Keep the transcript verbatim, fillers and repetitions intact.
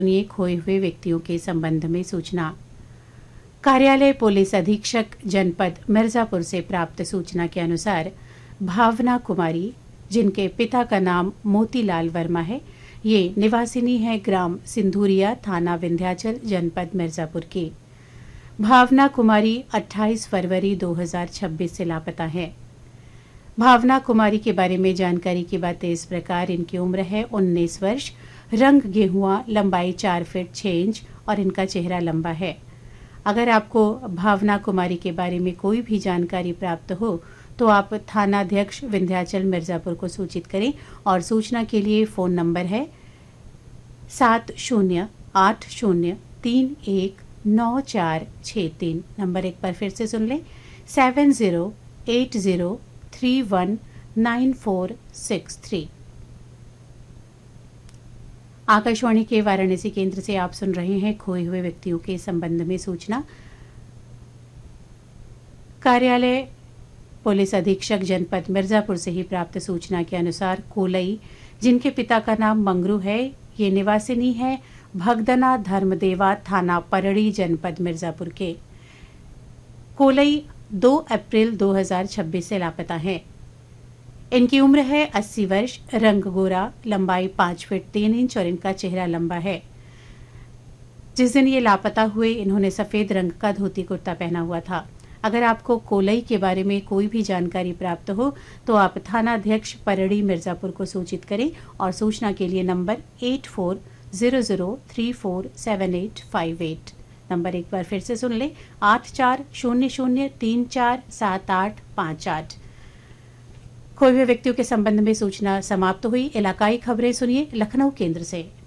सुनिए खोए हुए व्यक्तियों के संबंध में सूचना। कार्यालय पुलिस अधीक्षक जनपद मिर्जापुर से प्राप्त सूचना के अनुसार भावना कुमारी, जिनके पिता का नाम मोतीलाल वर्मा है, ये निवासिनी है ग्राम सिंधुरिया, थाना विंध्याचल, जनपद मिर्जापुर की। भावना कुमारी अट्ठाईस फरवरी दो हज़ार छब्बीस से लापता है। भावना कुमारी के बारे में जानकारी की बातें इस प्रकार। इनकी उम्र है उन्नीस वर्ष, रंग गेहुआ, लंबाई चार फीट छः इंच और इनका चेहरा लंबा है। अगर आपको भावना कुमारी के बारे में कोई भी जानकारी प्राप्त हो तो आप थानाध्यक्ष विंध्याचल मिर्जापुर को सूचित करें और सूचना के लिए फ़ोन नंबर है सात शून्य आठ शून्य तीन एक नौ चार छः तीन। नंबर एक बार फिर से सुन लें, seven zero eight zero three one nine four six three. Akashvani के वाराणसी केंद्र से आप सुन रहे हैं खोए हुए व्यक्तियों के संबंध में सूचना। कार्यालय पुलिस अधीक्षक जनपद मिर्जापुर से ही प्राप्त सूचना के अनुसार कोलई, जिनके पिता का नाम मंगरू है, ये निवासिनी है भगदना धर्मदेवा, थाना परड़ी, जनपद मिर्जापुर के। कोलई दो अप्रैल दो हज़ार छब्बीस से लापता है। इनकी उम्र है अस्सी वर्ष, रंग गोरा, लंबाई पाँच फीट तीन इंच और इनका चेहरा लंबा है। जिस दिन ये लापता हुए इन्होंने सफ़ेद रंग का धोती कुर्ता पहना हुआ था। अगर आपको कोलई के बारे में कोई भी जानकारी प्राप्त हो तो आप थानाध्यक्ष परड़ी मिर्जापुर को सूचित करें और सूचना के लिए number eight four zero zero three four seven eight five eight. Number एक बार फिर से सुन लें, आठ चार शून्य शून्य तीन चार सात आठ पाँच आठ। खोए हुए व्यक्तियों के संबंध में सूचना समाप्त हुई। इलाकाई खबरें सुनिए लखनऊ केंद्र से।